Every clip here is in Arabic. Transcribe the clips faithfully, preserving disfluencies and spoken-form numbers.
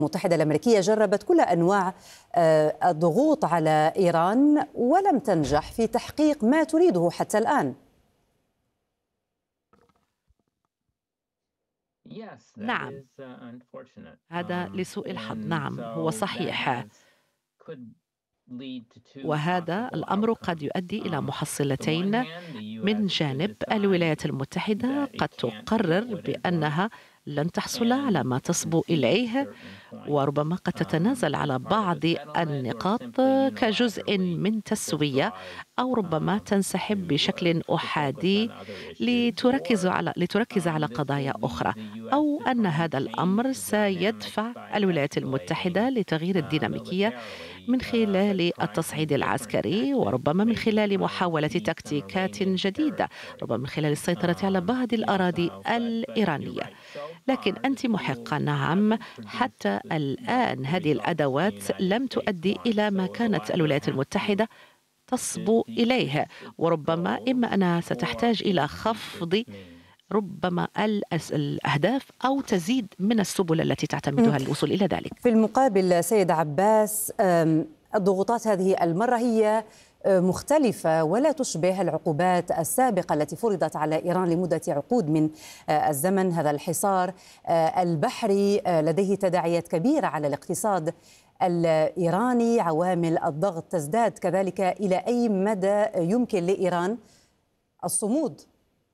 المتحدة الأمريكية جربت كل أنواع الضغوط على إيران ولم تنجح في تحقيق ما تريده حتى الآن. نعم، هذا لسوء الحظ. نعم، هو صحيح، وهذا الأمر قد يؤدي إلى محصلتين. من جانب، الولايات المتحدة قد تقرر بأنها لن تحصل على ما تصبو إليه، وربما قد تتنازل على بعض النقاط كجزء من تسوية، أو ربما تنسحب بشكل أحادي لتركز على لتركز على قضايا أخرى، أو أن هذا الأمر سيدفع الولايات المتحدة لتغيير الديناميكية من خلال التصعيد العسكري، وربما من خلال محاولة تكتيكات جديدة، ربما من خلال السيطرة على بعض الأراضي الإيرانية. لكن أنت محقة، نعم، حتى الآن هذه الأدوات لم تؤدي إلى ما كانت الولايات المتحدة تصبو إليه، وربما إما أنها ستحتاج إلى خفض ربما الأهداف أو تزيد من السبل التي تعتمدها للوصول إلى ذلك. في المقابل سيد عباس، الضغوطات هذه المرة هي مختلفة ولا تشبه العقوبات السابقة التي فرضت على إيران لمدة عقود من الزمن. هذا الحصار البحري لديه تداعيات كبيرة على الاقتصاد الإيراني، عوامل الضغط تزداد كذلك. إلى أي مدى يمكن لإيران الصمود؟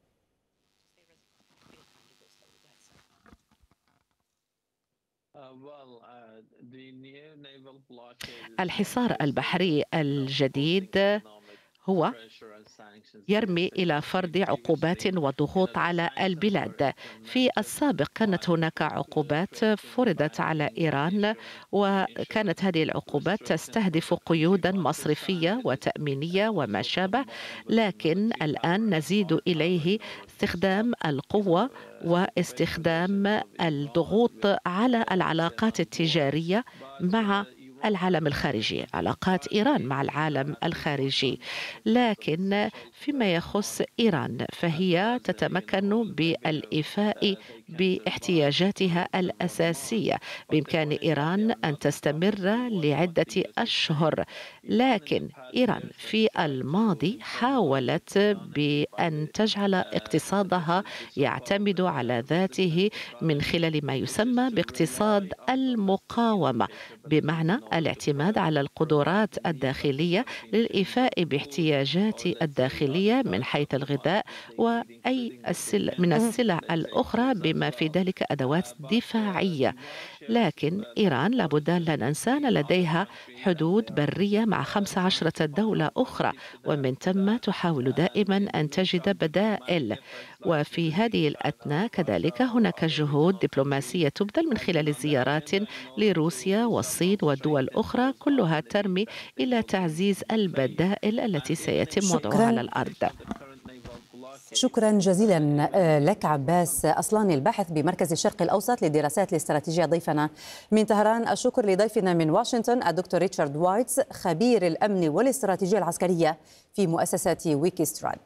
الحصار البحري الجديد هو يرمي إلى فرض عقوبات وضغوط على البلاد. في السابق كانت هناك عقوبات فرضت على إيران، وكانت هذه العقوبات تستهدف قيودا مصرفية وتأمينية وما شابه، لكن الآن نزيد إليه استخدام القوة واستخدام الضغوط على العلاقات التجارية مع العالم الخارجي، علاقات إيران مع العالم الخارجي. لكن فيما يخص إيران فهي تتمكن بالإيفاء باحتياجاتها الأساسية. بإمكان إيران أن تستمر لعدة أشهر، لكن إيران في الماضي حاولت بأن تجعل اقتصادها يعتمد على ذاته من خلال ما يسمى باقتصاد المقاومة، بمعنى الاعتماد على القدرات الداخلية للإيفاء باحتياجات الداخلية من حيث الغذاء وأي السلع من السلع الأخرى، بما في ذلك أدوات دفاعية. لكن إيران لابد لا ننسى أن لديها حدود برية مع خمس عشرة دولة أخرى، ومن ثم تحاول دائما أن تجد بدائل. وفي هذه الأثناء كذلك هناك جهود دبلوماسية تبذل من خلال زيارات لروسيا والصين والدول الأخرى، كلها ترمي إلى تعزيز البدائل التي سيتم وضعها على الأرض. شكرا جزيلا لك عباس أصلاني، الباحث بمركز الشرق الأوسط للدراسات الاستراتيجية، ضيفنا من طهران. الشكر لضيفنا من واشنطن الدكتور ريتشارد وايتس، خبير الأمن والاستراتيجية العسكرية في مؤسسة ويكيستراد.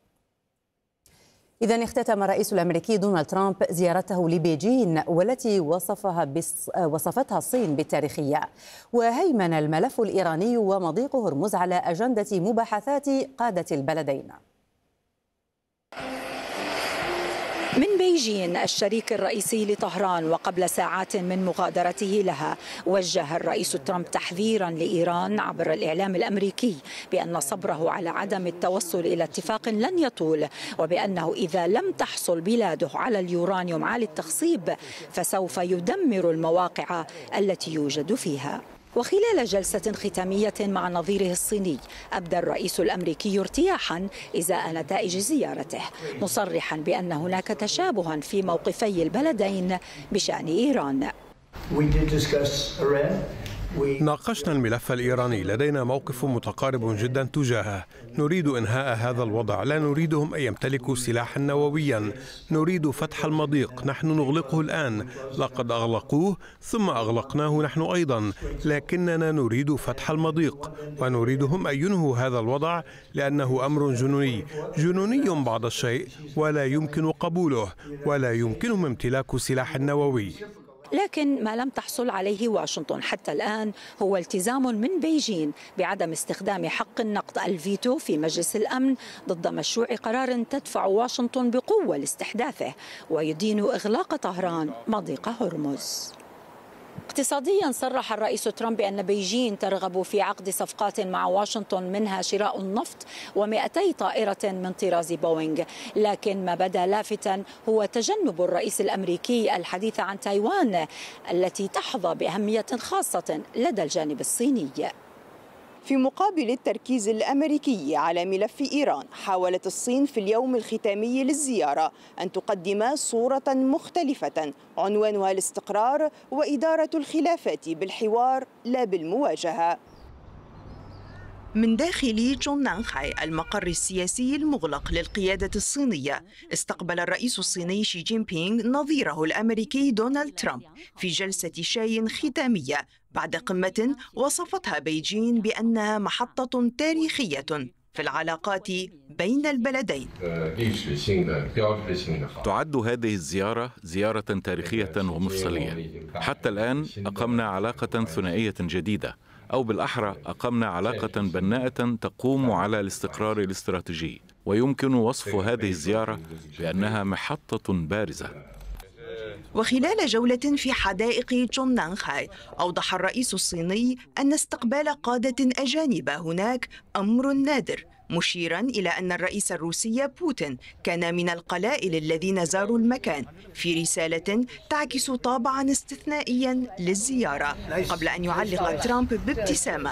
إذن اختتم الرئيس الأمريكي دونالد ترامب زيارته لبيجين، والتي وصفها بص... وصفتها الصين بالتاريخية. وهيمن الملف الإيراني ومضيق هرمز على أجندة مباحثات قادة البلدين. من بيجين الشريك الرئيسي لطهران، وقبل ساعات من مغادرته لها، وجه الرئيس ترامب تحذيرا لإيران عبر الإعلام الأمريكي بأن صبره على عدم التوصل إلى اتفاق لن يطول، وبأنه إذا لم تحصل بلاده على اليورانيوم عالي التخصيب فسوف يدمر المواقع التي يوجد فيها. وخلال جلسة ختامية مع نظيره الصيني، أبدى الرئيس الأمريكي ارتياحا إزاء نتائج زيارته، مصرحا بأن هناك تشابها في موقفي البلدين بشأن إيران. ناقشنا الملف الإيراني، لدينا موقف متقارب جدا تجاهه. نريد إنهاء هذا الوضع، لا نريدهم أن يمتلكوا سلاحا نوويا. نريد فتح المضيق، نحن نغلقه الآن، لقد أغلقوه ثم أغلقناه نحن أيضا، لكننا نريد فتح المضيق، ونريدهم أن ينهوا هذا الوضع لأنه أمر جنوني جنوني بعض الشيء، ولا يمكن قبوله، ولا يمكنهم امتلاك سلاح نووي. لكن ما لم تحصل عليه واشنطن حتى الآن هو التزام من بيجين بعدم استخدام حق النقد الفيتو في مجلس الأمن ضد مشروع قرار تدفع واشنطن بقوة لاستحداثه ويدين إغلاق طهران مضيق هرمز. اقتصاديا صرح الرئيس ترامب بأن بيجين ترغب في عقد صفقات مع واشنطن منها شراء النفط ومئتي طائرة من طراز بوينغ، لكن ما بدا لافتا هو تجنب الرئيس الأمريكي الحديث عن تايوان التي تحظى بأهمية خاصة لدى الجانب الصيني. في مقابل التركيز الأمريكي على ملف إيران، حاولت الصين في اليوم الختامي للزيارة أن تقدم صورة مختلفة عنوانها الاستقرار وإدارة الخلافات بالحوار لا بالمواجهة. من داخل جوننانخاي المقر السياسي المغلق للقيادة الصينية، استقبل الرئيس الصيني شي جين بينغ نظيره الأمريكي دونالد ترامب في جلسة شاي ختامية بعد قمة وصفتها بيجين بأنها محطة تاريخية في العلاقات بين البلدين. تعد هذه الزيارة زيارة تاريخية ومفصلية. حتى الآن أقمنا علاقة ثنائية جديدة، أو بالأحرى أقمنا علاقة بناءة تقوم على الاستقرار الاستراتيجي، ويمكن وصف هذه الزيارة بأنها محطة بارزة. وخلال جولة في حدائق جوننانخاي، أوضح الرئيس الصيني أن استقبال قادة أجانب هناك أمر نادر، مشيرا إلى أن الرئيس الروسي بوتين كان من القلائل الذين زاروا المكان، في رسالة تعكس طابعا استثنائيا للزيارة، قبل أن يعلق ترامب بابتسامة.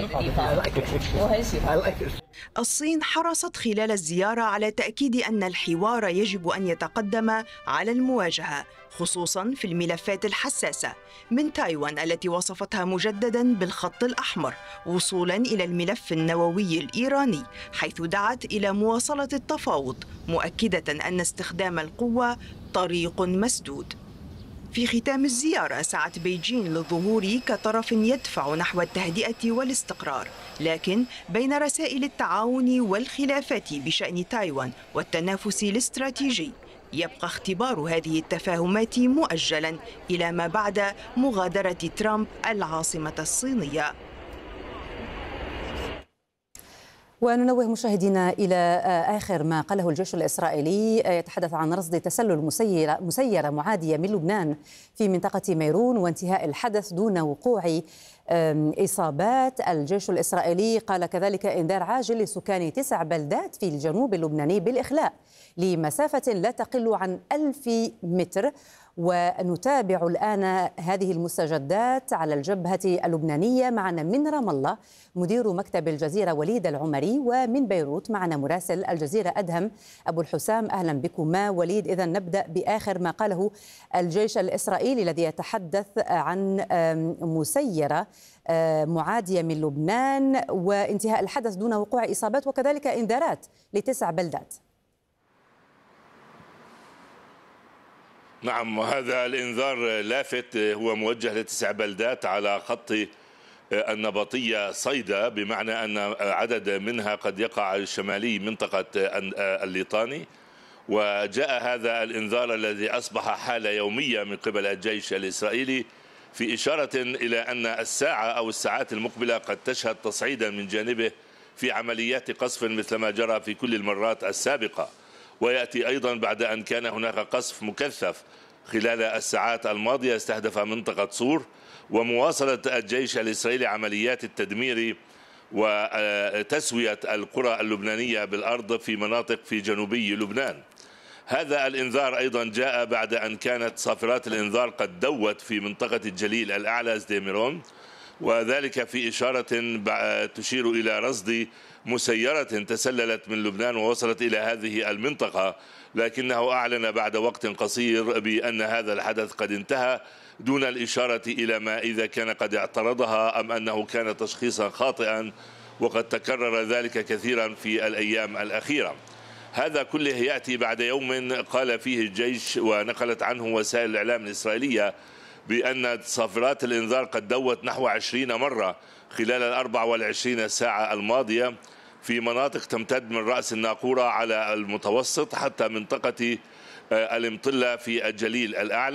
الصين حرصت خلال الزيارة على تأكيد أن الحوار يجب أن يتقدم على المواجهة، خصوصا في الملفات الحساسة، من تايوان التي وصفتها مجددا بالخط الأحمر، وصولا إلى الملف النووي الإيراني، حيث دعت إلى مواصلة التفاوض، مؤكدة أن استخدام القوة طريق مسدود. في ختام الزيارة سعت بيجين للظهور كطرف يدفع نحو التهدئة والاستقرار، لكن بين رسائل التعاون والخلافات بشأن تايوان والتنافس الاستراتيجي، يبقى اختبار هذه التفاهمات مؤجلا إلى ما بعد مغادرة ترامب العاصمة الصينية. وننوه مشاهدينا إلى آخر ما قاله الجيش الإسرائيلي، يتحدث عن رصد تسلل مسيرة, مسيرة معادية من لبنان في منطقة ميرون وانتهاء الحدث دون وقوع إصابات. الجيش الإسرائيلي قال كذلك إنذار عاجل لسكان تسع بلدات في الجنوب اللبناني بالإخلاء لمسافة لا تقل عن ألف متر. ونتابع الآن هذه المستجدات على الجبهة اللبنانية. معنا من رام الله مدير مكتب الجزيرة وليد العمري، ومن بيروت معنا مراسل الجزيرة أدهم أبو الحسام. أهلا بكما وليد. إذن نبدأ بآخر ما قاله الجيش الإسرائيلي الذي يتحدث عن مسيرة معادية من لبنان وانتهاء الحدث دون وقوع إصابات، وكذلك إنذارات لتسع بلدات. نعم، وهذا الإنذار لافت هو موجه لتسع بلدات على خط النبطية صيدا، بمعنى أن عدد منها قد يقع شمالي منطقة الليطاني. وجاء هذا الإنذار الذي أصبح حالة يومية من قبل الجيش الإسرائيلي في إشارة إلى أن الساعة أو الساعات المقبلة قد تشهد تصعيدا من جانبه في عمليات قصف مثل ما جرى في كل المرات السابقة، ويأتي أيضا بعد أن كان هناك قصف مكثف خلال الساعات الماضية استهدف منطقة صور، ومواصلة الجيش الإسرائيلي عمليات التدمير وتسوية القرى اللبنانية بالأرض في مناطق في جنوبي لبنان. هذا الإنذار أيضا جاء بعد أن كانت صافرات الإنذار قد دوت في منطقة الجليل الأعلى سديميرون، وذلك في إشارة تشير إلى رصد مسيرة تسللت من لبنان ووصلت إلى هذه المنطقة، لكنه أعلن بعد وقت قصير بأن هذا الحدث قد انتهى دون الإشارة إلى ما إذا كان قد اعترضها أم أنه كان تشخيصا خاطئا، وقد تكرر ذلك كثيرا في الأيام الأخيرة. هذا كله يأتي بعد يوم قال فيه الجيش ونقلت عنه وسائل الإعلام الإسرائيلية بأن صافرات الإنذار قد دوت نحو عشرين مرة خلال الأربع والعشرين ساعة الماضية في مناطق تمتد من رأس الناقورة على المتوسط حتى منطقة الامطلة في الجليل الأعلى،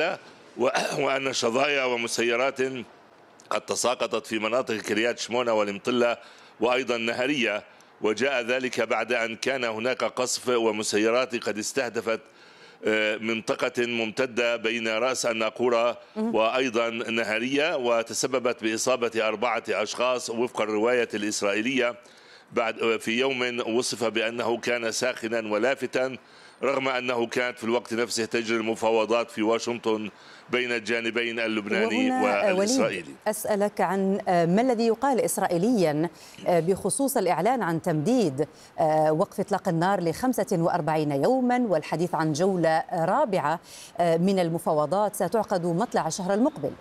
وأن شظايا ومسيرات قد تساقطت في مناطق كريات شمونة والمطلة وأيضا نهرية، وجاء ذلك بعد أن كان هناك قصف ومسيرات قد استهدفت منطقة ممتدة بين رأس الناقورة وأيضا نهرية، وتسببت بإصابة أربعة أشخاص وفق الرواية الإسرائيلية بعد في يوم وصف بأنه كان ساخنا ولافتا، رغم أنه كانت في الوقت نفسه تجري المفاوضات في واشنطن بين الجانبين اللبناني والإسرائيلي. أسألك عن ما الذي يقال إسرائيليا بخصوص الإعلان عن تمديد وقف إطلاق النار لخمسة وأربعين يوما والحديث عن جولة رابعة من المفاوضات ستعقد مطلع الشهر المقبل.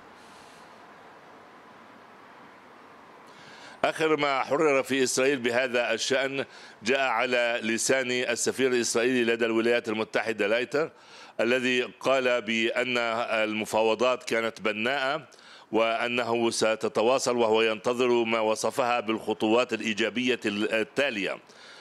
آخر ما حرر في إسرائيل بهذا الشأن جاء على لسان السفير الإسرائيلي لدى الولايات المتحدة لايتر، الذي قال بأن المفاوضات كانت بناءة وأنه ستتواصل، وهو ينتظر ما وصفها بالخطوات الإيجابية التالية.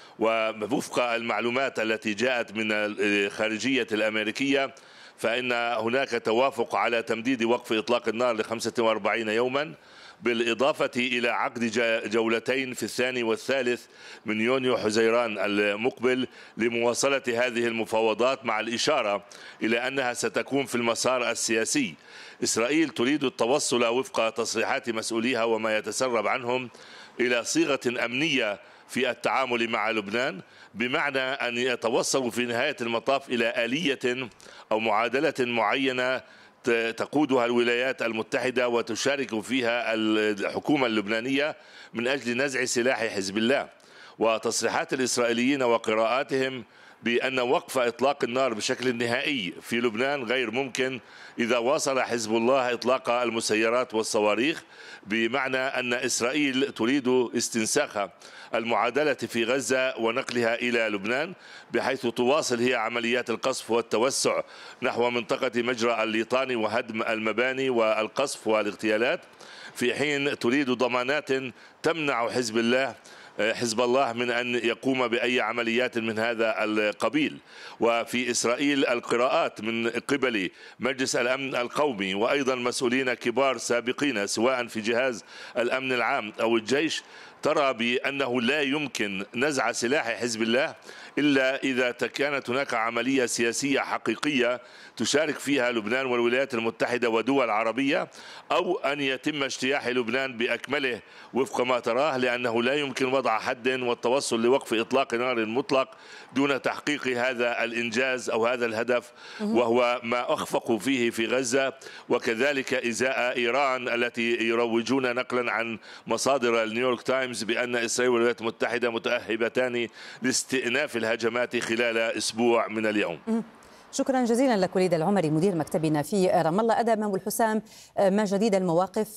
ووفق المعلومات التي جاءت من الخارجية الأمريكية فإن هناك توافق على تمديد وقف إطلاق النار لخمسة وأربعين يوما، بالإضافة إلى عقد جولتين في الثاني والثالث من يونيو حزيران المقبل لمواصلة هذه المفاوضات، مع الإشارة إلى أنها ستكون في المسار السياسي. إسرائيل تريد التوصل وفق تصريحات مسؤوليها وما يتسرب عنهم إلى صيغة أمنية في التعامل مع لبنان، بمعنى أن يتوصلوا في نهاية المطاف إلى آلية أو معادلة معينة تقودها الولايات المتحدة وتشارك فيها الحكومة اللبنانية من أجل نزع سلاح حزب الله. وتصريحات الإسرائيليين وقراءاتهم بأن وقف إطلاق النار بشكل نهائي في لبنان غير ممكن إذا واصل حزب الله إطلاق المسيرات والصواريخ، بمعنى أن إسرائيل تريد استنساخ المعادلة في غزة ونقلها إلى لبنان، بحيث تواصل هي عمليات القصف والتوسع نحو منطقة مجرى الليطاني وهدم المباني والقصف والاغتيالات، في حين تريد ضمانات تمنع حزب الله حزب الله من أن يقوم بأي عمليات من هذا القبيل. وفي إسرائيل القراءات من قبل مجلس الأمن القومي وأيضا مسؤولين كبار سابقين سواء في جهاز الأمن العام أو الجيش ترى بأنه لا يمكن نزع سلاح حزب الله إلا إذا كانت هناك عملية سياسية حقيقية تشارك فيها لبنان والولايات المتحدة ودول عربية، أو أن يتم اجتياح لبنان بأكمله وفق ما تراه، لأنه لا يمكن وضع حد والتوصل لوقف إطلاق نار مطلق دون تحقيق هذا الإنجاز أو هذا الهدف، وهو ما أخفقوا فيه في غزة، وكذلك إزاء إيران التي يروجون نقلا عن مصادر النيويورك تايمز بأن إسرائيل والولايات المتحدة متأهبتان لاستئناف الهجمات خلال أسبوع من اليوم. شكرا جزيلا لك وليد العمري مدير مكتبنا في رام الله. أدى أبو الحسام، ما جديد المواقف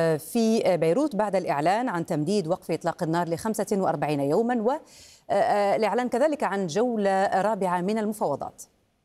في بيروت بعد الإعلان عن تمديد وقف إطلاق النار لخمسة وأربعين يوما والإعلان كذلك عن جولة رابعة من المفاوضات؟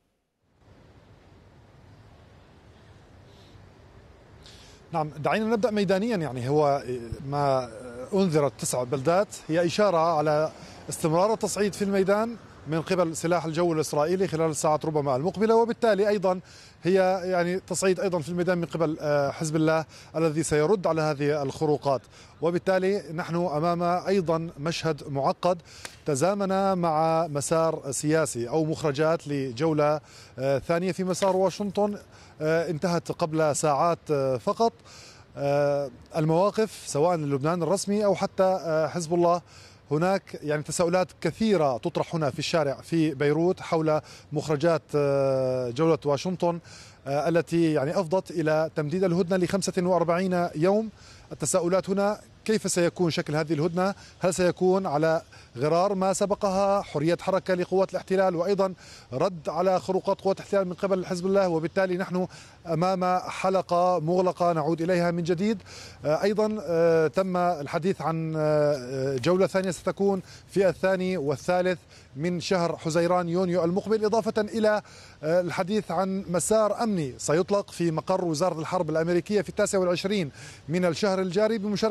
نعم، دعينا نبدأ ميدانيا. يعني هو ما أنذرت تسع بلدات هي إشارة على استمرار التصعيد في الميدان من قبل سلاح الجو الإسرائيلي خلال الساعات ربما المقبلة، وبالتالي أيضا هي يعني تصعيد أيضا في الميدان من قبل حزب الله الذي سيرد على هذه الخروقات. وبالتالي نحن أمام أيضا مشهد معقد تزامن مع مسار سياسي أو مخرجات لجولة ثانية في مسار واشنطن انتهت قبل ساعات فقط. المواقف سواء للبنان الرسمي أو حتى حزب الله، هناك يعني تساؤلات كثيرة تطرح هنا في الشارع في بيروت حول مخرجات جولة واشنطن التي يعني أفضت إلى تمديد الهدنة لخمسة وأربعين يوم. التساؤلات هنا كيف سيكون شكل هذه الهدنة؟ هل سيكون على غرار ما سبقها حرية حركة لقوات الاحتلال وأيضا رد على خروقات قوات الاحتلال من قبل حزب الله؟ وبالتالي نحن أمام حلقة مغلقة نعود إليها من جديد. أيضا تم الحديث عن جولة ثانية ستكون في الثاني والثالث من شهر حزيران يونيو المقبل، إضافة إلى الحديث عن مسار أمني سيطلق في مقر وزارة الحرب الأمريكية في التاسع والعشرين من الشهر الجاري بمشاركة وفود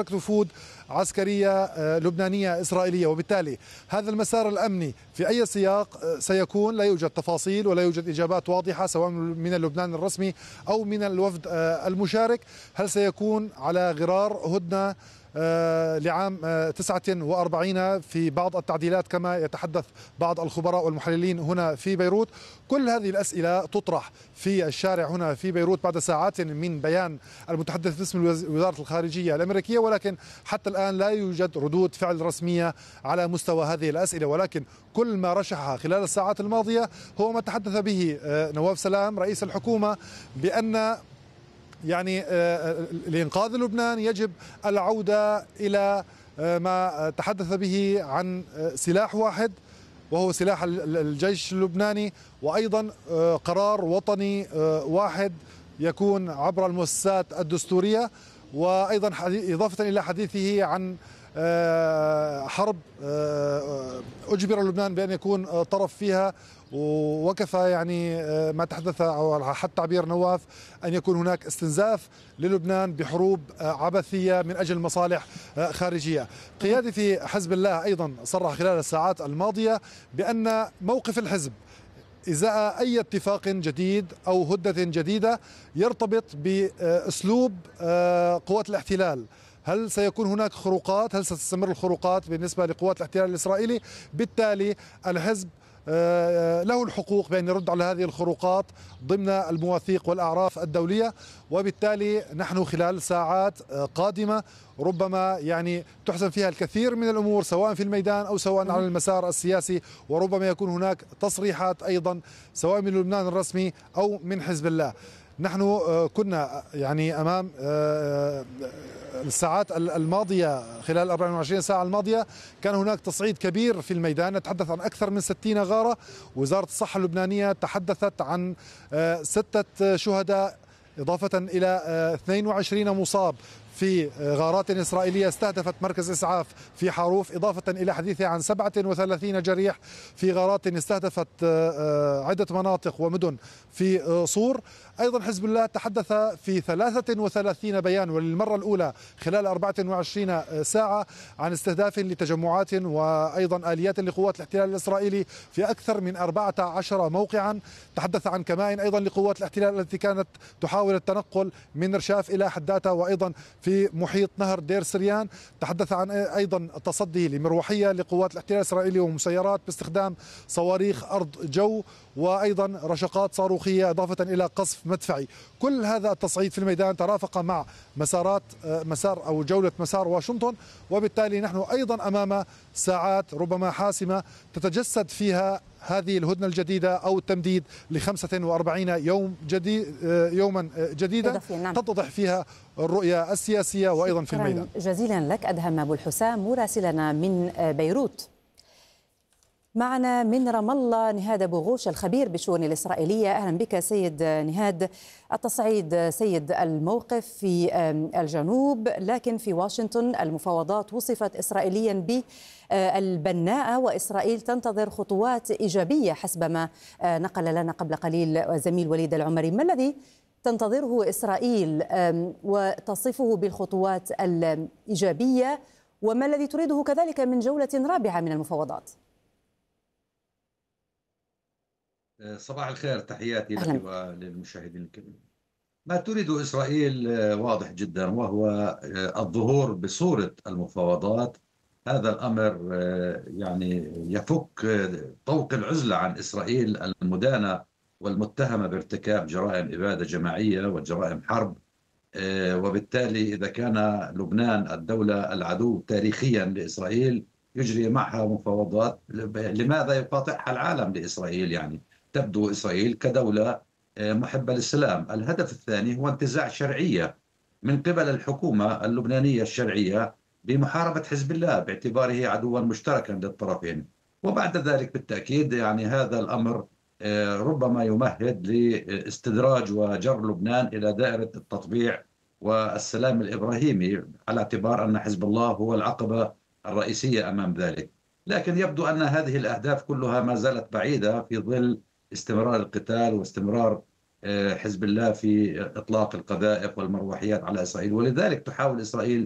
جهود عسكرية لبنانية إسرائيلية. وبالتالي هذا المسار الأمني في أي سياق سيكون لا يوجد تفاصيل ولا يوجد إجابات واضحة سواء من اللبنان الرسمي أو من الوفد المشارك. هل سيكون على غرار هدنة لعام تسعة وأربعين في بعض التعديلات كما يتحدث بعض الخبراء والمحللين هنا في بيروت؟ كل هذه الأسئلة تطرح في الشارع هنا في بيروت بعد ساعات من بيان المتحدث باسم وزارة الخارجية الأمريكية، ولكن حتى الآن لا يوجد ردود فعل رسمية على مستوى هذه الأسئلة. ولكن كل ما رشحها خلال الساعات الماضية هو ما تحدث به نواف سلام رئيس الحكومة، بأن يعني لإنقاذ لبنان يجب العودة إلى ما تحدث به عن سلاح واحد وهو سلاح الجيش اللبناني، وأيضا قرار وطني واحد يكون عبر المؤسسات الدستورية، وأيضا إضافة إلى حديثه عن حرب أجبر لبنان بأن يكون طرف فيها، وكفى يعني ما تحدث أو حتى تعبير نواف أن يكون هناك استنزاف للبنان بحروب عبثية من أجل مصالح خارجية. قيادي في حزب الله أيضا صرح خلال الساعات الماضية بأن موقف الحزب إزاء أي اتفاق جديد أو هدنة جديدة يرتبط بأسلوب قوات الاحتلال. هل سيكون هناك خروقات؟ هل ستستمر الخروقات بالنسبة لقوات الاحتلال الإسرائيلي؟ بالتالي الحزب له الحقوق بأن يرد على هذه الخروقات ضمن المواثيق والأعراف الدولية. وبالتالي نحن خلال ساعات قادمة ربما يعني تحسم فيها الكثير من الأمور سواء في الميدان أو سواء على المسار السياسي، وربما يكون هناك تصريحات أيضا سواء من لبنان الرسمي أو من حزب الله. نحن كنا يعني أمام الساعات الماضية خلال أربع وعشرين ساعة الماضية كان هناك تصعيد كبير في الميدان، نتحدث عن أكثر من ستين غارة. وزارة الصحة اللبنانية تحدثت عن ستة شهداء إضافة إلى اثنين وعشرين مصاب في غارات إسرائيلية استهدفت مركز إسعاف في حاروف، إضافة إلى حديثه عن سبعة وثلاثين جريح في غارات استهدفت عدة مناطق ومدن في صور. أيضا حزب الله تحدث في ثلاثة وثلاثين بيان وللمرة الأولى خلال أربعة وعشرين ساعة عن استهداف لتجمعات وأيضا آليات لقوات الاحتلال الإسرائيلي في أكثر من أربعة عشر موقعا. تحدث عن كمائن أيضا لقوات الاحتلال التي كانت تحاول التنقل من رشاف إلى حداتا وأيضا في محيط نهر دير سريان. تحدث عن أيضا التصدي لمروحية لقوات الاحتلال الإسرائيلي ومسيرات باستخدام صواريخ أرض جو وأيضا رشقات صاروخية إضافة إلى قصف مدفعي. كل هذا التصعيد في الميدان ترافق مع مسارات مسار أو جولة مسار واشنطن، وبالتالي نحن أيضا أمام ساعات ربما حاسمة تتجسد فيها هذه الهدنة الجديدة أو التمديد ل خمسة وأربعين يوم جديد يوما جديدا تتضح فيها الرؤية السياسية وأيضا في الميدان. جزيلا لك أدهم أبو الحسام مراسلنا من بيروت. معنا من رام الله نهاد أبو غوش الخبير بالشؤون الإسرائيلية. أهلا بك سيد نهاد. التصعيد سيد الموقف في الجنوب، لكن في واشنطن المفاوضات وصفت إسرائيليا بالبناءة وإسرائيل تنتظر خطوات إيجابية حسب ما نقل لنا قبل قليل زميل وليد العمري. ما الذي تنتظره إسرائيل وتصفه بالخطوات الإيجابية، وما الذي تريده كذلك من جولة رابعة من المفاوضات؟ صباح الخير، تحياتي لك وللمشاهدين الكريم. ما تريد إسرائيل واضح جدا، وهو الظهور بصورة المفاوضات. هذا الأمر يعني يفك طوق العزلة عن إسرائيل المدانة والمتهمة بارتكاب جرائم إبادة جماعية وجرائم حرب. وبالتالي إذا كان لبنان الدولة العدو تاريخيا لإسرائيل يجري معها مفاوضات، لماذا يقاطعها العالم لإسرائيل؟ يعني تبدو إسرائيل كدولة محبة للسلام. الهدف الثاني هو انتزاع شرعية من قبل الحكومة اللبنانية الشرعية بمحاربة حزب الله باعتباره عدوا مشتركا للطرفين. وبعد ذلك بالتأكيد يعني هذا الأمر ربما يمهد لاستدراج وجر لبنان إلى دائرة التطبيع والسلام الإبراهيمي، على اعتبار أن حزب الله هو العقبة الرئيسية أمام ذلك. لكن يبدو أن هذه الأهداف كلها ما زالت بعيدة في ظل استمرار القتال واستمرار حزب الله في إطلاق القذائف والمروحيات على إسرائيل. ولذلك تحاول إسرائيل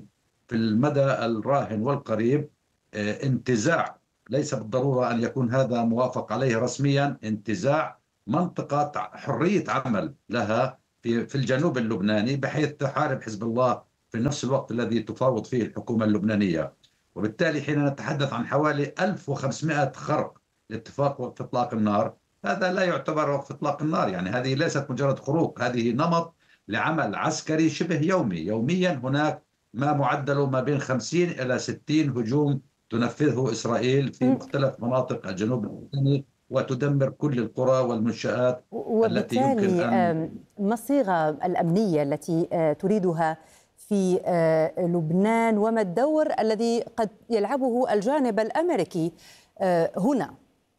في المدى الراهن والقريب انتزاع، ليس بالضرورة أن يكون هذا موافق عليه رسميا، انتزاع منطقة حرية عمل لها في في الجنوب اللبناني، بحيث تحارب حزب الله في نفس الوقت الذي تفاوض فيه الحكومة اللبنانية. وبالتالي حين نتحدث عن حوالي ألف وخمسمائة خرق لاتفاق وقف إطلاق النار، هذا لا يعتبر وقف إطلاق النار، يعني هذه ليست مجرد خروق، هذه نمط لعمل عسكري شبه يومي. يوميا هناك ما معدله ما بين خمسين إلى ستين هجوم تنفذه إسرائيل في مختلف مناطق الجنوب اللبناني، وتدمر كل القرى والمنشآت التي يمكن أن... ما الصيغة الأمنية التي تريدها في لبنان، وما الدور الذي قد يلعبه الجانب الأمريكي هنا؟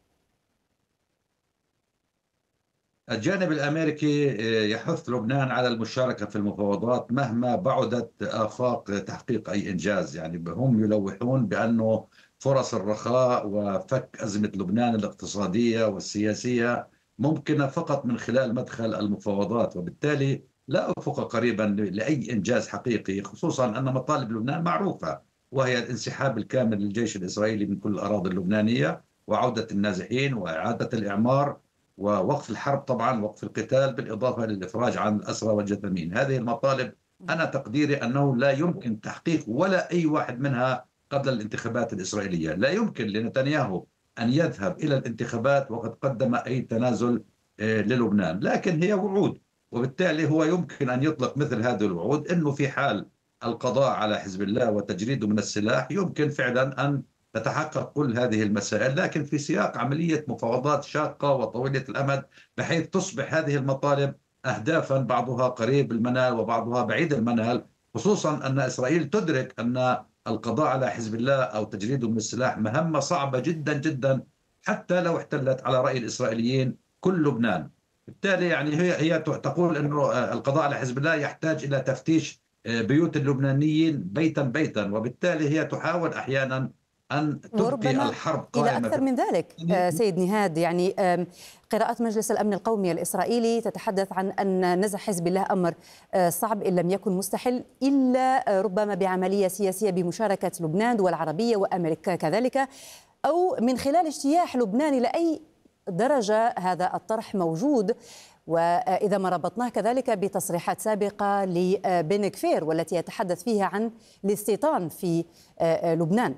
الجانب الأمريكي يحث لبنان على المشاركة في المفاوضات مهما بعدت آفاق تحقيق أي إنجاز. يعني هم يلوحون بأنه فرص الرخاء وفك أزمة لبنان الاقتصادية والسياسية ممكنة فقط من خلال مدخل المفاوضات، وبالتالي لا أفق قريبا لأي إنجاز حقيقي، خصوصا أن مطالب لبنان معروفة، وهي الانسحاب الكامل للجيش الإسرائيلي من كل الأراضي اللبنانية، وعودة النازحين، وإعادة الإعمار، ووقف الحرب طبعا، وقف القتال، بالإضافة للإفراج عن الأسرى والجثامين. هذه المطالب أنا تقديري أنه لا يمكن تحقيق ولا أي واحد منها قبل الانتخابات الإسرائيلية. لا يمكن لنتنياهو أن يذهب إلى الانتخابات وقد قدم أي تنازل للبنان، لكن هي وعود، وبالتالي هو يمكن أن يطلق مثل هذه الوعود، أنه في حال القضاء على حزب الله وتجريده من السلاح يمكن فعلا أن تتحقق كل هذه المسائل، لكن في سياق عملية مفاوضات شاقة وطويلة الأمد، بحيث تصبح هذه المطالب أهدافا بعضها قريب المنال وبعضها بعيد المنال، خصوصا أن إسرائيل تدرك أن القضاء على حزب الله أو تجريده من السلاح مهمة صعبة جدا جدا، حتى لو احتلت على رأي الإسرائيليين كل لبنان. بالتالي يعني هي هي تقول أنه القضاء على حزب الله يحتاج إلى تفتيش بيوت اللبنانيين بيتا بيتا، وبالتالي هي تحاول أحيانا أن تبقي الحرب قائمة. إلى أكثر من ذلك سيد نهاد، يعني قراءات مجلس الأمن القومي الإسرائيلي تتحدث عن أن نزع حزب الله أمر صعب إن لم يكن مستحيل، إلا ربما بعملية سياسية بمشاركة لبنان، دول عربية وأمريكا كذلك، أو من خلال اجتياح لبنان. إلى أي درجة هذا الطرح موجود؟ وإذا ما ربطناه كذلك بتصريحات سابقة لبن كفير والتي يتحدث فيها عن الاستيطان في لبنان.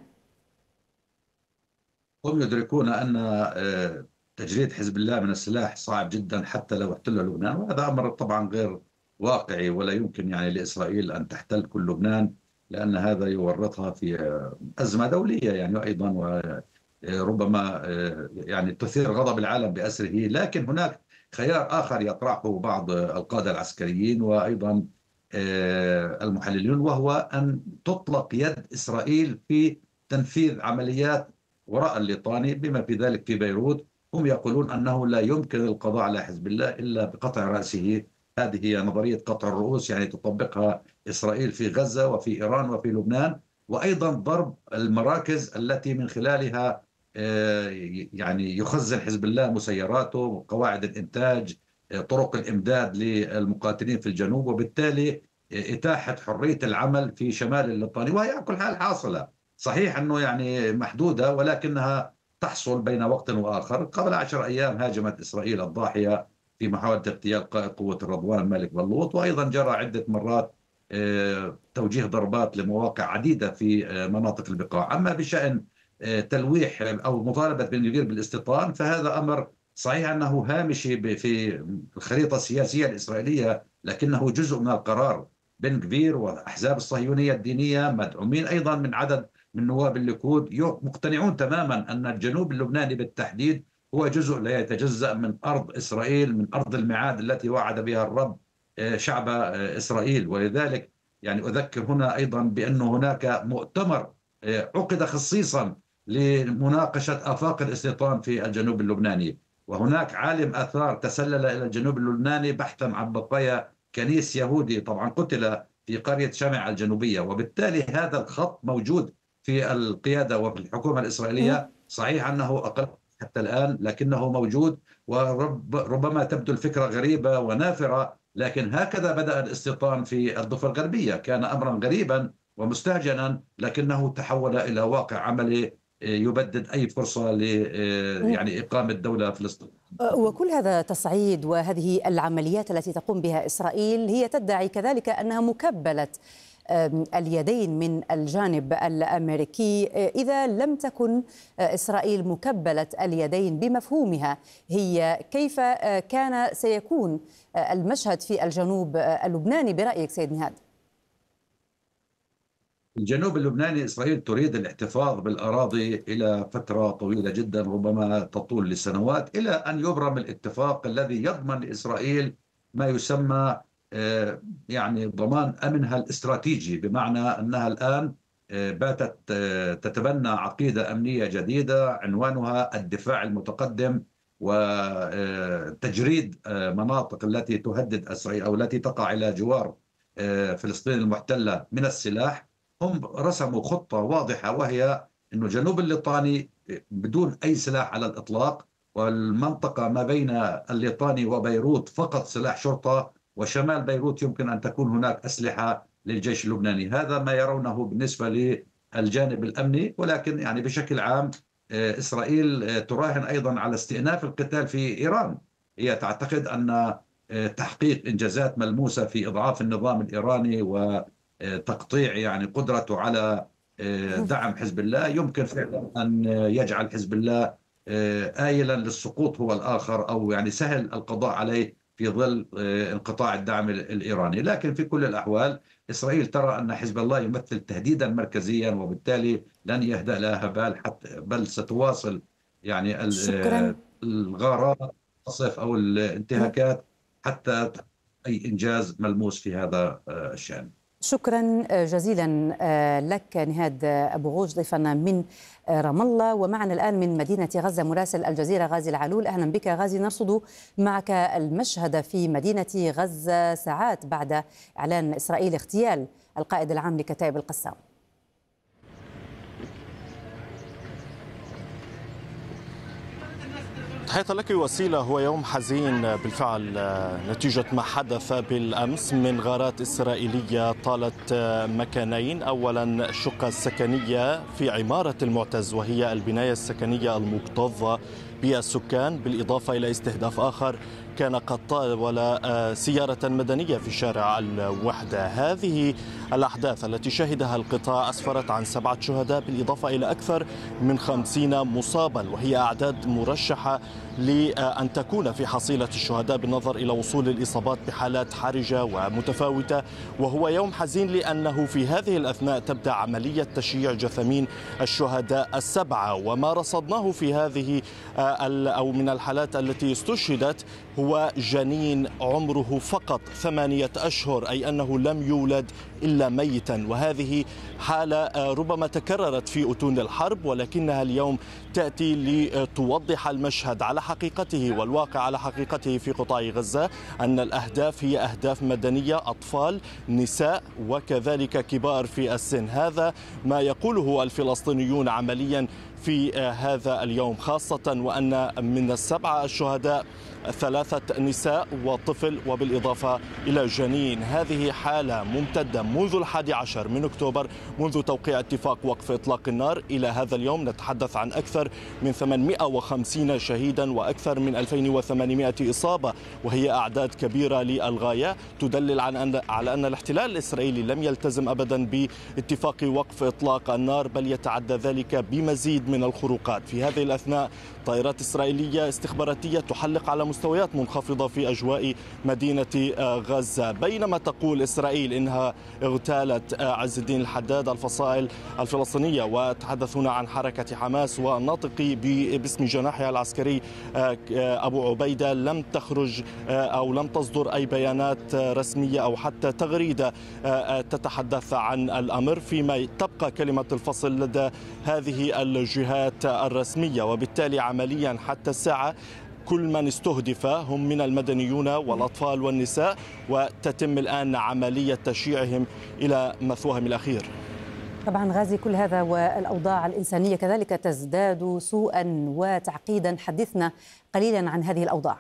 هم يدركون أن تجريد حزب الله من السلاح صعب جدا حتى لو احتل لبنان، وهذا أمر طبعا غير واقعي، ولا يمكن يعني لإسرائيل أن تحتل كل لبنان، لأن هذا يورطها في أزمة دولية يعني أيضا، وربما يعني تثير غضب العالم بأسره. لكن هناك خيار آخر يطرحه بعض القادة العسكريين وأيضا المحللين، وهو أن تطلق يد إسرائيل في تنفيذ عمليات وراء الليطاني بما في ذلك في بيروت. هم يقولون أنه لا يمكن القضاء على حزب الله إلا بقطع رأسه. هذه هي نظرية قطع الرؤوس، يعني تطبقها إسرائيل في غزة وفي إيران وفي لبنان، وأيضا ضرب المراكز التي من خلالها يعني يخزن حزب الله مسيراته، قواعد الإنتاج، طرق الإمداد للمقاتلين في الجنوب، وبالتالي إتاحة حرية العمل في شمال الليطاني، وهي على كل حال حاصلة. صحيح أنه يعني محدودة، ولكنها تحصل بين وقت وآخر. قبل عشر أيام هاجمت إسرائيل الضاحية في محاولة اغتيال قائد قوة الرضوان مالك بلوط، وأيضا جرى عدة مرات توجيه ضربات لمواقع عديدة في مناطق البقاع. أما بشأن تلويح أو مطالبة بن كفير بالاستيطان، فهذا أمر صحيح أنه هامشي في الخريطة السياسية الإسرائيلية، لكنه جزء من القرار. بن كفير والأحزاب الصهيونية الدينية مدعومين أيضا من عدد من نواب الليكود مقتنعون تماما أن الجنوب اللبناني بالتحديد هو جزء لا يتجزأ من أرض إسرائيل، من أرض الميعاد التي وعد بها الرب شعب إسرائيل. ولذلك يعني أذكر هنا أيضا بأن هناك مؤتمر عقد خصيصا لمناقشة آفاق الاستيطان في الجنوب اللبناني، وهناك عالم آثار تسلل إلى الجنوب اللبناني بحثا عن بقايا كنيس يهودي طبعا قتل في قرية شمع الجنوبية. وبالتالي هذا الخط موجود في القيادة وفي الحكومة الإسرائيلية. صحيح أنه أقل حتى الآن، لكنه موجود، وربما تبدو الفكرة غريبة ونافرة، لكن هكذا بدأ الاستيطان في الضفة الغربية. كان أمرا غريبا ومستهجنا، لكنه تحول إلى واقع عملي يبدد أي فرصة ل يعني إقامة دولة فلسطينية. وكل هذا تصعيد وهذه العمليات التي تقوم بها إسرائيل هي تدعي كذلك أنها مكبلة اليدين من الجانب الأمريكي. إذا لم تكن إسرائيل مكبلة اليدين بمفهومها هي، كيف كان سيكون المشهد في الجنوب اللبناني برأيك سيد نهاد؟ الجنوب اللبناني إسرائيل تريد الاحتفاظ بالأراضي إلى فترة طويلة جدا، ربما تطول لسنوات، إلى أن يبرم الاتفاق الذي يضمن لإسرائيل ما يسمى يعني ضمان أمنها الاستراتيجي، بمعنى أنها الآن باتت تتبنى عقيدة أمنية جديدة عنوانها الدفاع المتقدم وتجريد مناطق التي تهدد إسرائيل أو التي تقع إلى جوار فلسطين المحتلة من السلاح. هم رسموا خطة واضحة، وهي أن جنوب الليطاني بدون أي سلاح على الإطلاق، والمنطقة ما بين الليطاني وبيروت فقط سلاح شرطة، وشمال بيروت يمكن أن تكون هناك أسلحة للجيش اللبناني. هذا ما يرونه بالنسبة للجانب الأمني، ولكن يعني بشكل عام إسرائيل تراهن أيضا على استئناف القتال في إيران. هي تعتقد أن تحقيق إنجازات ملموسة في إضعاف النظام الإيراني وتقطيع يعني قدرته على دعم حزب الله يمكن فعلا أن يجعل حزب الله آيلا للسقوط هو الآخر، أو يعني سهل القضاء عليه في ظل انقطاع الدعم الإيراني. لكن في كل الأحوال إسرائيل ترى أن حزب الله يمثل تهديدا مركزيا، وبالتالي لن يهدأ لها بال حتى بل ستواصل يعني الغارات أو الانتهاكات حتى أي إنجاز ملموس في هذا الشأن. شكرا جزيلا لك نهاد أبو غوج ضيفنا من رام الله. ومعنا الآن من مدينة غزة مراسل الجزيرة غازي العلول. أهلا بك غازي. نرصد معك المشهد في مدينة غزة ساعات بعد إعلان إسرائيل اغتيال القائد العام لكتائب القسام. تحية لك وسيلة. هو يوم حزين بالفعل نتيجة ما حدث بالأمس من غارات إسرائيلية طالت مكانين. أولا الشقة السكنية في عمارة المعتز، وهي البناية السكنية المكتظة بالسكان، بالإضافة إلى استهداف آخر كان قد طاول سيارة مدنية في شارع الوحدة. هذه الأحداث التي شهدها القطاع أسفرت عن سبعة شهداء بالإضافة إلى أكثر من خمسين مصابا، وهي أعداد مرشحة لأن تكون في حصيلة الشهداء بالنظر إلى وصول الإصابات بحالات حرجة ومتفاوتة. وهو يوم حزين لأنه في هذه الأثناء تبدأ عملية تشييع جثامين الشهداء السبعة. وما رصدناه في هذه أو من الحالات التي استشهدت هو جنين عمره فقط ثمانية أشهر، أي أنه لم يولد إلا ميتا. وهذه حالة ربما تكررت في أتون الحرب، ولكنها اليوم تأتي لتوضح المشهد على حقيقته والواقع على حقيقته في قطاع غزة، أن الأهداف هي أهداف مدنية، أطفال، نساء، وكذلك كبار في السن. هذا ما يقوله الفلسطينيون عمليا في هذا اليوم، خاصة وأن من السبعة الشهداء ثلاثة نساء وطفل وبالإضافة إلى جنين. هذه حالة ممتدة منذ الحادي عشر من أكتوبر، منذ توقيع اتفاق وقف إطلاق النار إلى هذا اليوم. نتحدث عن أكثر من ثمانمئة وخمسين شهيدا وأكثر من ألفين وثمانمئة إصابة، وهي أعداد كبيرة للغاية تدلل عن أن على أن الاحتلال الإسرائيلي لم يلتزم أبدا باتفاق وقف إطلاق النار، بل يتعدى ذلك بمزيد من الخروقات. في هذه الأثناء طائرات إسرائيلية استخباراتية تحلق على مستويات منخفضة في أجواء مدينة غزة، بينما تقول إسرائيل إنها اغتالت عز الدين الحداد الفصائل الفلسطينية. وتحدثون عن حركة حماس، والناطق باسم جناحها العسكري أبو عبيدة لم تخرج أو لم تصدر أي بيانات رسمية أو حتى تغريدة تتحدث عن الأمر، فيما تبقى كلمة الفصل لدى هذه الجهات الرسمية. وبالتالي عمليا حتى الساعة كل من استهدف هم من المدنيون والأطفال والنساء، وتتم الآن عملية تشييعهم إلى مثواهم الأخير. طبعا غازي، كل هذا والأوضاع الإنسانية كذلك تزداد سوءا وتعقيدا. حدثنا قليلا عن هذه الأوضاع.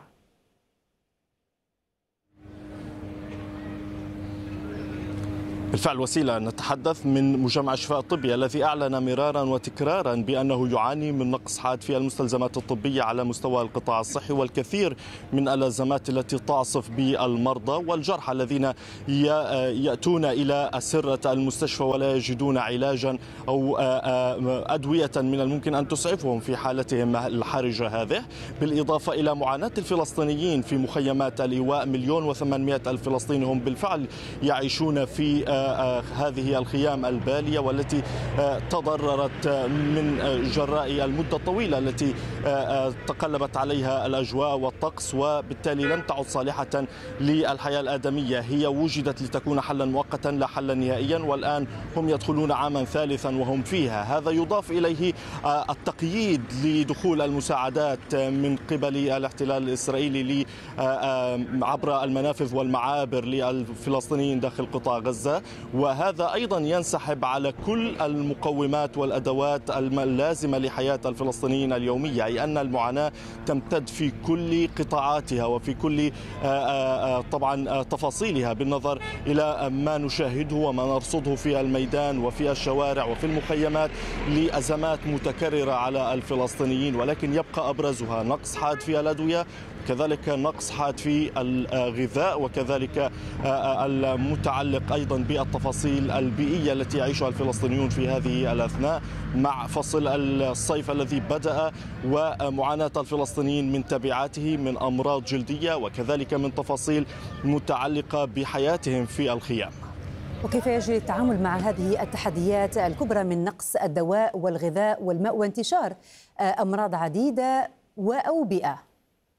بالفعل وسيلة، نتحدث من مجمع الشفاء الطبي الذي أعلن مرارا وتكرارا بأنه يعاني من نقص حاد في المستلزمات الطبية على مستوى القطاع الصحي، والكثير من الأزمات التي تعصف بالمرضى والجرحى الذين يأتون إلى أسرة المستشفى ولا يجدون علاجا أو أدوية من الممكن أن تسعفهم في حالتهم الحرجة هذه، بالإضافة إلى معاناة الفلسطينيين في مخيمات الإيواء. مليون وثمانمائة ألف فلسطيني هم بالفعل يعيشون في هذه الخيام البالية والتي تضررت من جراء المدة الطويلة التي تقلبت عليها الأجواء والطقس، وبالتالي لم تعد صالحة للحياة الآدمية. هي وجدت لتكون حلا مؤقتا لا حلا نهائيا، والآن هم يدخلون عاما ثالثا وهم فيها. هذا يضاف إليه التقييد لدخول المساعدات من قبل الاحتلال الإسرائيلي عبر المنافذ والمعابر للفلسطينيين داخل قطاع غزة، وهذا أيضا ينسحب على كل المقومات والأدوات اللازمة لحياة الفلسطينيين اليومية، أي أن المعاناة تمتد في كل قطاعاتها وفي كل طبعا تفاصيلها، بالنظر إلى ما نشاهده وما نرصده في الميدان وفي الشوارع وفي المخيمات لأزمات متكررة على الفلسطينيين. ولكن يبقى أبرزها نقص حاد في الأدوية، كذلك نقص حاد في الغذاء، وكذلك المتعلق أيضا بالتفاصيل البيئية التي يعيشها الفلسطينيون في هذه الأثناء مع فصل الصيف الذي بدأ، ومعاناة الفلسطينيين من تبعاته من أمراض جلدية وكذلك من تفاصيل متعلقة بحياتهم في الخيام. وكيف يجري التعامل مع هذه التحديات الكبرى من نقص الدواء والغذاء والماء وانتشار أمراض عديدة وأوبئة؟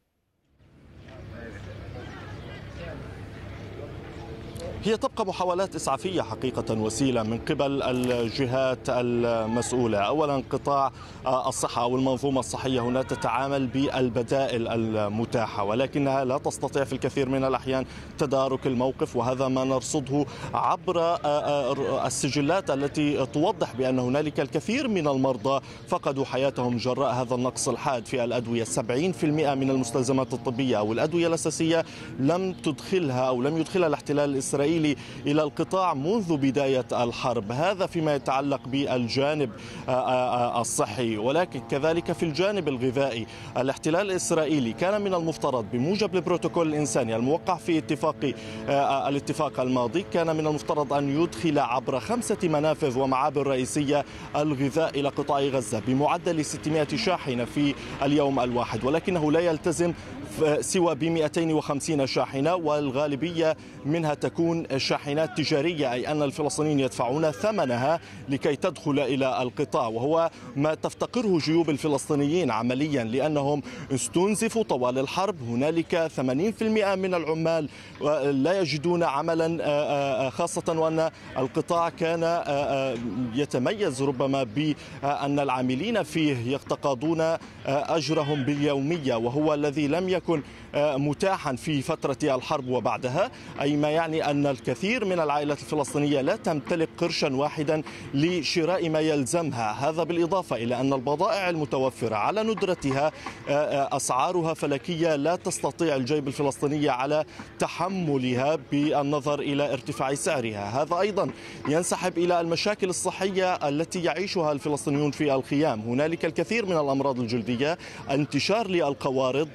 هي تبقى محاولات إسعافية حقيقة وسيلة من قبل الجهات المسؤولة. أولا قطاع الصحة أو المنظومة الصحية هنا تتعامل بالبدائل المتاحة، ولكنها لا تستطيع في الكثير من الأحيان تدارك الموقف، وهذا ما نرصده عبر السجلات التي توضح بأن هنالك الكثير من المرضى فقدوا حياتهم جراء هذا النقص الحاد في الأدوية. سبعين بالمئة من المستلزمات الطبية أو الأدوية الأساسية لم تدخلها أو لم يدخلها الاحتلال الإسرائيلي إلى القطاع منذ بداية الحرب. هذا فيما يتعلق بالجانب الصحي، ولكن كذلك في الجانب الغذائي الاحتلال الإسرائيلي كان من المفترض بموجب البروتوكول الإنساني الموقع في اتفاق الاتفاق الماضي، كان من المفترض أن يدخل عبر خمسة منافذ ومعابر رئيسية الغذاء إلى قطاع غزة بمعدل ستمائة شاحنة في اليوم الواحد، ولكنه لا يلتزم سوى ب مئتين وخمسين شاحنة، والغالبية منها تكون شاحنات تجارية، أي أن الفلسطينيين يدفعون ثمنها لكي تدخل إلى القطاع، وهو ما تفتقره جيوب الفلسطينيين عمليا لأنهم استنزفوا طوال الحرب. هنالك ثمانين بالمئة من العمال لا يجدون عملا، خاصة وأن القطاع كان يتميز ربما بأن العاملين فيه يتقاضون أجرهم باليومية، وهو الذي لم يكن متاحا في فترة الحرب وبعدها، أي ما يعني أن الكثير من العائلات الفلسطينية لا تمتلك قرشا واحدا لشراء ما يلزمها. هذا بالإضافة إلى أن البضائع المتوفرة على ندرتها أسعارها فلكية، لا تستطيع الجيب الفلسطينية على تحملها بالنظر إلى ارتفاع سعرها. هذا أيضا ينسحب إلى المشاكل الصحية التي يعيشها الفلسطينيون في الخيام. هنالك الكثير من الأمراض الجلدية، انتشار للقوارض،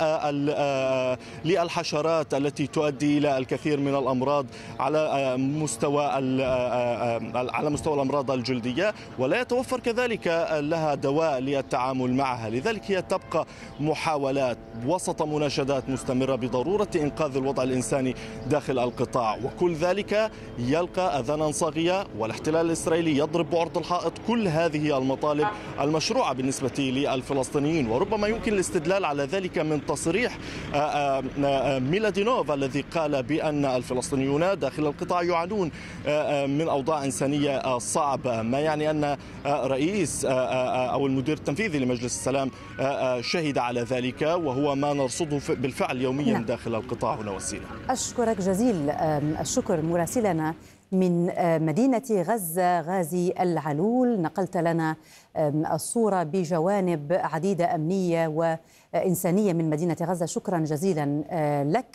للحشرات التي تؤدي إلى الكثير من الأمراض على مستوى على مستوى الأمراض الجلدية، ولا يتوفر كذلك لها دواء للتعامل معها. لذلك هي تبقى محاولات وسط مناشدات مستمرة بضرورة إنقاذ الوضع الإنساني داخل القطاع، وكل ذلك يلقى أذانا صاغية، والاحتلال الإسرائيلي يضرب بعرض الحائط كل هذه المطالب المشروعة بالنسبة للفلسطينيين. وربما يمكن الاستدلال على ذلك من تصريح ميلادينوف الذي قال بأن الفلسطينيون داخل القطاع يعانون من أوضاع إنسانية صعبة، ما يعني أن رئيس أو المدير التنفيذي لمجلس السلام شهد على ذلك، وهو ما نرصده بالفعل يوميا داخل القطاع هنا وسيلة. أشكرك جزيل الشكر مراسلنا من مدينة غزة غازي العلول، نقلت لنا الصورة بجوانب عديدة أمنية وإنسانية من مدينة غزة. شكرا جزيلا لك.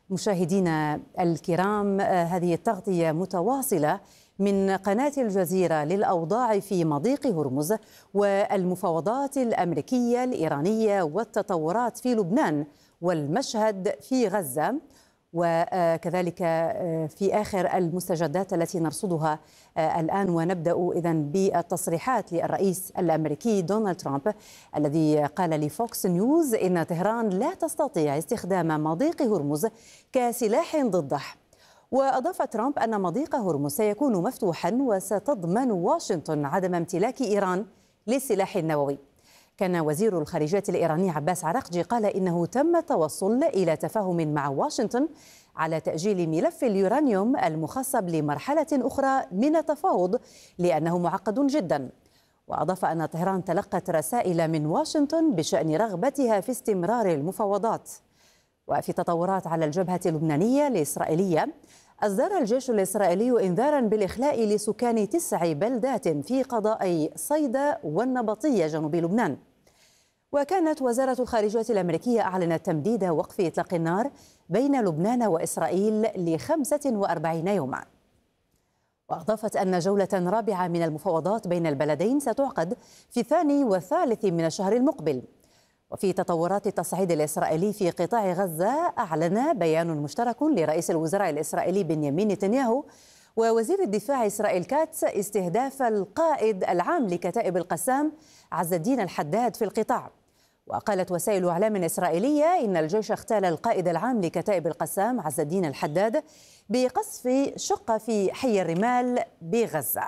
مشاهدينا الكرام، هذه التغطية متواصلة من قناة الجزيرة للأوضاع في مضيق هرمز والمفاوضات الأمريكية الإيرانية والتطورات في لبنان والمشهد في غزة، وكذلك في آخر المستجدات التي نرصدها الآن. ونبدأ إذن بالتصريحات للرئيس الأمريكي دونالد ترامب الذي قال لفوكس نيوز إن طهران لا تستطيع استخدام مضيق هرمز كسلاح ضده. وأضاف ترامب أن مضيق هرمز سيكون مفتوحا وستضمن واشنطن عدم امتلاك إيران للسلاح النووي. كان وزير الخارجية الإيراني عباس عراقجي قال إنه تم التوصل إلى تفاهم مع واشنطن على تأجيل ملف اليورانيوم المخصب لمرحلة أخرى من التفاوض لأنه معقد جدا. وأضاف أن طهران تلقت رسائل من واشنطن بشأن رغبتها في استمرار المفاوضات. وفي تطورات على الجبهة اللبنانية الإسرائيلية، أصدر الجيش الإسرائيلي إنذارا بالإخلاء لسكان تسع بلدات في قضائي صيدا والنبطية جنوب لبنان. وكانت وزارة الخارجية الأمريكية أعلنت تمديد وقف إطلاق النار بين لبنان وإسرائيل لخمسة وأربعين يوما. وأضافت أن جولة رابعة من المفاوضات بين البلدين ستعقد في الثاني والثالث من الشهر المقبل. وفي تطورات التصعيد الإسرائيلي في قطاع غزة، أعلن بيان مشترك لرئيس الوزراء الإسرائيلي بنيامين نتنياهو ووزير الدفاع إسرائيل كاتس استهداف القائد العام لكتائب القسام عز الدين الحداد في القطاع. وقالت وسائل إعلام إسرائيلية إن الجيش اغتال القائد العام لكتائب القسام عز الدين الحداد بقصف شقة في حي الرمال بغزة.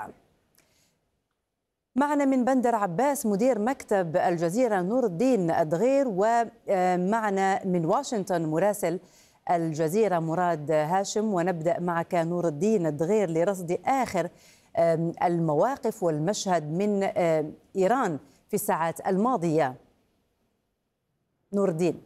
معنا من بندر عباس مدير مكتب الجزيرة نور الدين الدغير، ومعنا من واشنطن مراسل الجزيرة مراد هاشم. ونبدأ معك نور الدين الدغير لرصد آخر المواقف والمشهد من إيران في الساعات الماضية. نور الدين.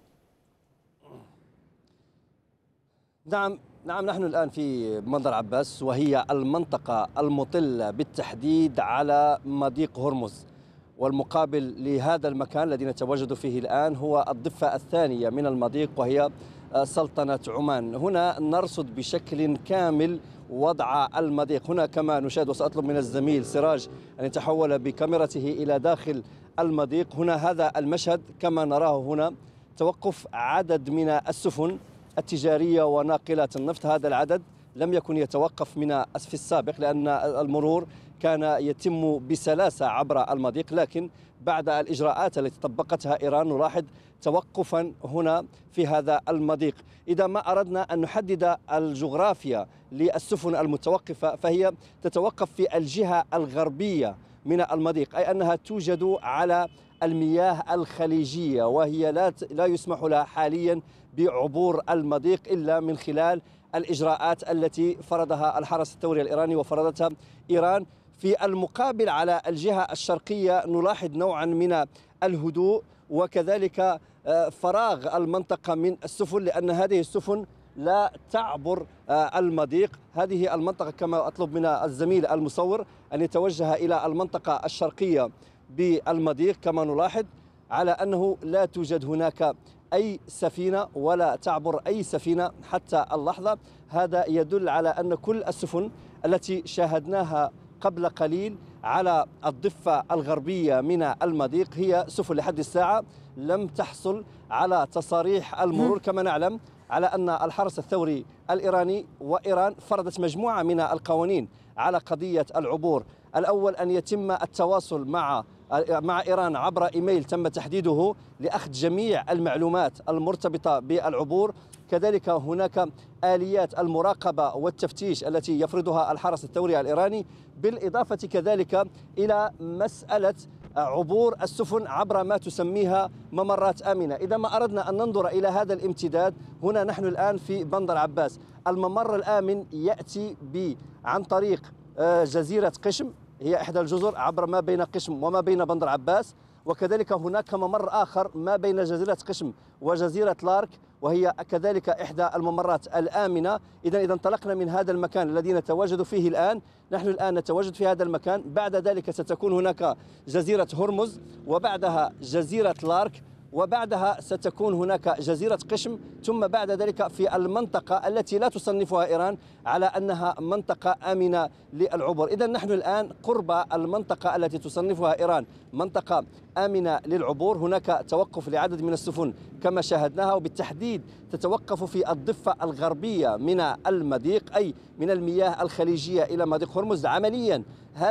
نعم نعم نحن الآن في بندر عباس، وهي المنطقة المطلة بالتحديد على مضيق هرمز، والمقابل لهذا المكان الذي نتواجد فيه الآن هو الضفة الثانية من المضيق وهي سلطنة عمان. هنا نرصد بشكل كامل وضع المضيق. هنا كما نشاهد، وسأطلب من الزميل سراج أن يتحول بكاميرته إلى داخل المضيق. هنا هذا المشهد كما نراه هنا، توقف عدد من السفن التجارية وناقلات النفط. هذا العدد لم يكن يتوقف من في السابق لأن المرور كان يتم بسلاسة عبر المضيق، لكن بعد الإجراءات التي طبقتها إيران نلاحظ توقفا هنا في هذا المضيق. إذا ما أردنا أن نحدد الجغرافيا للسفن المتوقفة فهي تتوقف في الجهة الغربية من المضيق، أي أنها توجد على المياه الخليجية، وهي لا لا يسمح لها حاليا بعبور المضيق إلا من خلال الإجراءات التي فرضها الحرس الثوري الإيراني وفرضتها إيران. في المقابل على الجهة الشرقية نلاحظ نوعا من الهدوء وكذلك فراغ المنطقة من السفن، لأن هذه السفن لا تعبر المضيق. هذه المنطقة كما أطلب من الزميل المصور أن يتوجه إلى المنطقة الشرقية بالمضيق. كما نلاحظ على أنه لا توجد هناك أي سفينة ولا تعبر أي سفينة حتى اللحظة. هذا يدل على أن كل السفن التي شاهدناها قبل قليل على الضفة الغربية من المضيق هي سفن لحد الساعة لم تحصل على تصاريح المرور. كما نعلم على أن الحرس الثوري الإيراني وإيران فرضت مجموعة من القوانين على قضية العبور. الأول أن يتم التواصل مع مع إيران عبر إيميل تم تحديده لأخذ جميع المعلومات المرتبطة بالعبور. كذلك هناك آليات المراقبة والتفتيش التي يفرضها الحرس الثوري الإيراني، بالإضافة كذلك إلى مسألة عبور السفن عبر ما تسميها ممرات آمنة. إذا ما أردنا أن ننظر إلى هذا الامتداد، هنا نحن الآن في بندر عباس. الممر الآمن يأتي عن طريق جزيرة قشم، هي إحدى الجزر عبر ما بين قشم وما بين بندر عباس، وكذلك هناك ممر آخر ما بين جزيرة قشم وجزيرة لارك، وهي كذلك إحدى الممرات الآمنة. إذا إذا انطلقنا من هذا المكان الذي نتواجد فيه الآن، نحن الآن نتواجد في هذا المكان، بعد ذلك ستكون هناك جزيرة هرمز وبعدها جزيرة لارك، وبعدها ستكون هناك جزيرة قشم، ثم بعد ذلك في المنطقة التي لا تصنفها إيران على أنها منطقة آمنة للعبور. إذا نحن الآن قرب المنطقة التي تصنفها إيران منطقة آمنة للعبور. هناك توقف لعدد من السفن كما شاهدناها، وبالتحديد تتوقف في الضفة الغربية من المضيق، أي من المياه الخليجية إلى مضيق هرمز. عمليا